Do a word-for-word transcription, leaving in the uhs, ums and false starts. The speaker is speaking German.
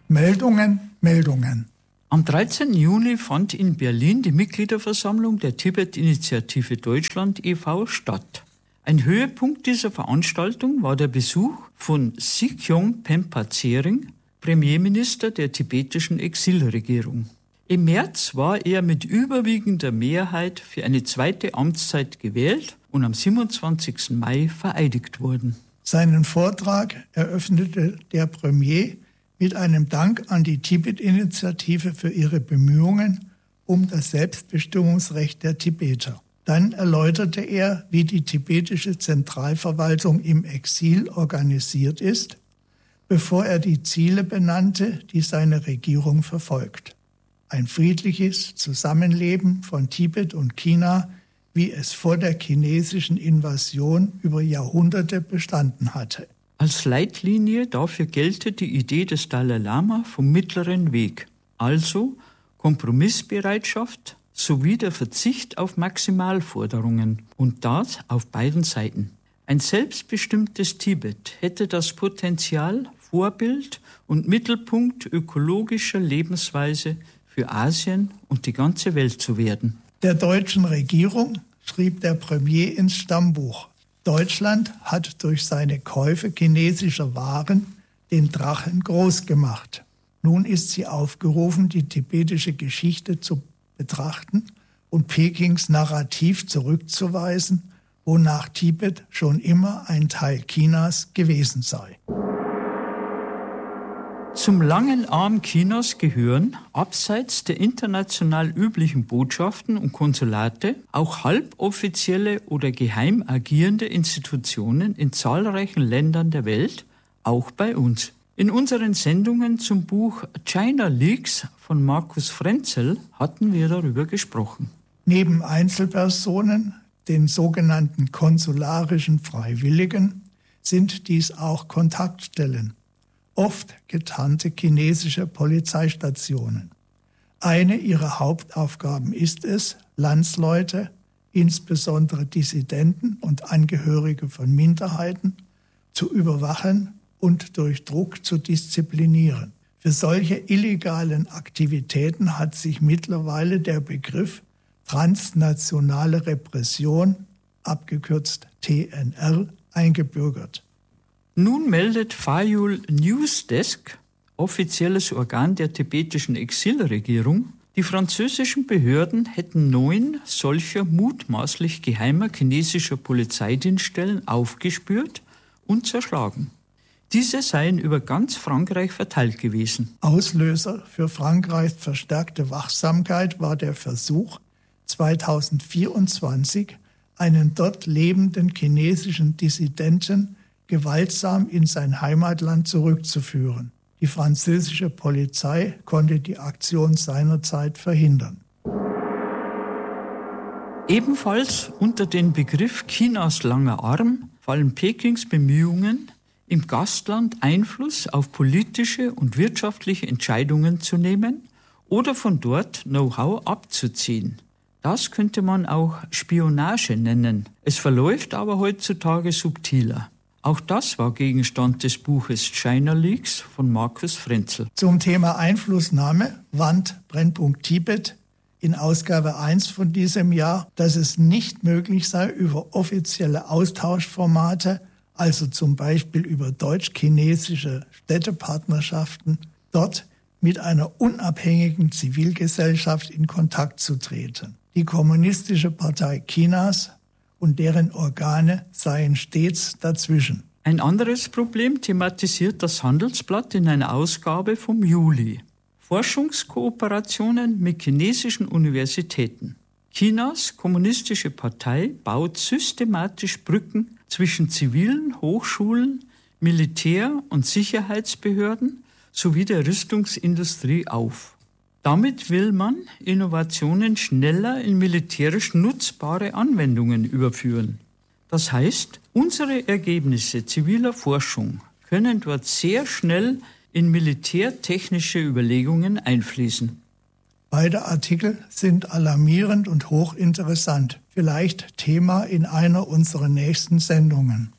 Meldungen, Meldungen. Am dreizehnten Juni fand in Berlin die Mitgliederversammlung der Tibet-Initiative Deutschland e V statt. Ein Höhepunkt dieser Veranstaltung war der Besuch von Sikyong Pempa Tsering, Premierminister der tibetischen Exilregierung. Im März war er mit überwiegender Mehrheit für eine zweite Amtszeit gewählt und am siebenundzwanzigsten Mai vereidigt worden. Seinen Vortrag eröffnete der Premier mit einem Dank an die Tibet-Initiative für ihre Bemühungen um das Selbstbestimmungsrecht der Tibeter. Dann erläuterte er, wie die tibetische Zentralverwaltung im Exil organisiert ist, bevor er die Ziele benannte, die seine Regierung verfolgt. Ein friedliches Zusammenleben von Tibet und China, wie es vor der chinesischen Invasion über Jahrhunderte bestanden hatte. Als Leitlinie dafür gelte die Idee des Dalai Lama vom mittleren Weg, also Kompromissbereitschaft sowie der Verzicht auf Maximalforderungen und das auf beiden Seiten. Ein selbstbestimmtes Tibet hätte das Potenzial, Vorbild und Mittelpunkt ökologischer Lebensweise für Asien und die ganze Welt zu werden. Der deutschen Regierung schrieb der Premier ins Stammbuch: Deutschland hat durch seine Käufe chinesischer Waren den Drachen groß gemacht. Nun ist sie aufgerufen, die tibetische Geschichte zu betrachten und Pekings Narrativ zurückzuweisen, wonach Tibet schon immer ein Teil Chinas gewesen sei. Zum langen Arm Chinas gehören, abseits der international üblichen Botschaften und Konsulate, auch halboffizielle oder geheim agierende Institutionen in zahlreichen Ländern der Welt, auch bei uns. In unseren Sendungen zum Buch China Leaks von Markus Frenzel hatten wir darüber gesprochen. Neben Einzelpersonen, den sogenannten konsularischen Freiwilligen, sind dies auch Kontaktstellen, oft getarnte chinesische Polizeistationen. Eine ihrer Hauptaufgaben ist es, Landsleute, insbesondere Dissidenten und Angehörige von Minderheiten, zu überwachen und durch Druck zu disziplinieren. Für solche illegalen Aktivitäten hat sich mittlerweile der Begriff transnationale Repression, abgekürzt T N R, eingebürgert. Nun meldet Fayul Newsdesk, offizielles Organ der tibetischen Exilregierung, die französischen Behörden hätten neun solcher mutmaßlich geheimer chinesischer Polizeidienststellen aufgespürt und zerschlagen. Diese seien über ganz Frankreich verteilt gewesen. Auslöser für Frankreichs verstärkte Wachsamkeit war der Versuch, zweitausendvierundzwanzig einen dort lebenden chinesischen Dissidenten gewaltsam in sein Heimatland zurückzuführen. Die französische Polizei konnte die Aktion seinerzeit verhindern. Ebenfalls unter den Begriff Chinas langer Arm fallen Pekings Bemühungen, im Gastland Einfluss auf politische und wirtschaftliche Entscheidungen zu nehmen oder von dort Know-how abzuziehen. Das könnte man auch Spionage nennen. Es verläuft aber heutzutage subtiler. Auch das war Gegenstand des Buches China Leaks von Markus Frenzel. Zum Thema Einflussnahme warnt Brennpunkt Tibet in Ausgabe eins von diesem Jahr, dass es nicht möglich sei, über offizielle Austauschformate, also zum Beispiel über deutsch-chinesische Städtepartnerschaften, dort mit einer unabhängigen Zivilgesellschaft in Kontakt zu treten. Die Kommunistische Partei Chinas und deren Organe seien stets dazwischen. Ein anderes Problem thematisiert das Handelsblatt in einer Ausgabe vom Juli. Forschungskooperationen mit chinesischen Universitäten. Chinas Kommunistische Partei baut systematisch Brücken zwischen zivilen Hochschulen, Militär- und Sicherheitsbehörden sowie der Rüstungsindustrie auf. Damit will man Innovationen schneller in militärisch nutzbare Anwendungen überführen. Das heißt, unsere Ergebnisse ziviler Forschung können dort sehr schnell in militärtechnische Überlegungen einfließen. Beide Artikel sind alarmierend und hochinteressant, vielleicht Thema in einer unserer nächsten Sendungen.